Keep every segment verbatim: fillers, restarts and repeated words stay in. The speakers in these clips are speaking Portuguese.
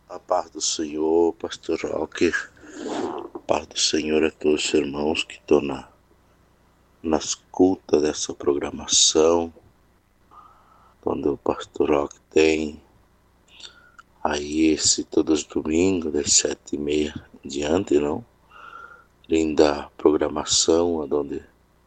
A paz do Senhor, Pastor Roque. A paz do Senhor a todos os irmãos que estão na, na escuta dessa programação, onde o Pastor Roque tem aí esse todos os domingos, das sete e meia em diante, não? Linda programação, onde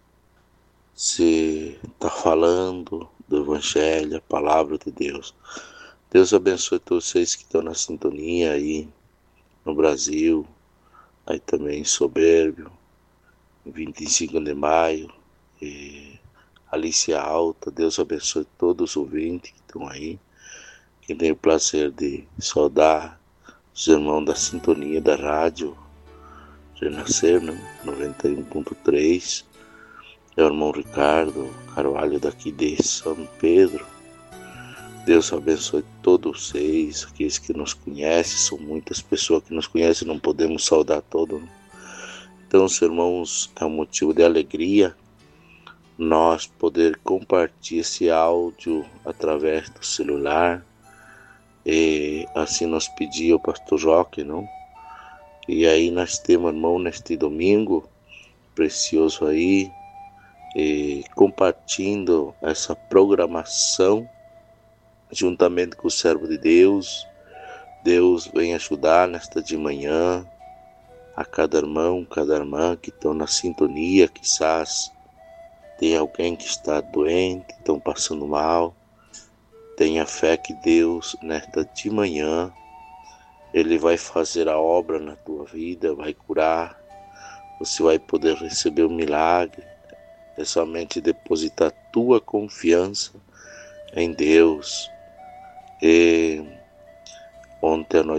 se está falando do Evangelho, a Palavra de Deus. Deus abençoe todos vocês que estão na sintonia aí no Brasil, aí também em Soberbio, vinte e cinco de maio, e Alicia Alta. Deus abençoe todos os ouvintes que estão aí, que tem o prazer de saudar os irmãos da sintonia da rádio Renascer, né? noventa e um ponto três, é o irmão Ricardo Carvalho daqui de São Pedro. Deus abençoe todos vocês, aqueles que nos conhecem, são muitas pessoas que nos conhecem, não podemos saudar todos. Então, irmãos, é um motivo de alegria nós poder compartilhar esse áudio através do celular, e assim nos pediu o Pastor Roque, não? E aí nós temos, irmão, neste domingo precioso aí, e compartilhando essa programação juntamente com o servo de Deus. Deus vem ajudar nesta de manhã a cada irmão, cada irmã que estão na sintonia. Quizás tem alguém que está doente, estão passando mal. Tenha fé que Deus, nesta de manhã, Ele vai fazer a obra na tua vida, vai curar. Você vai poder receber um milagre. É somente depositar tua confiança em Deus. E ontem à noite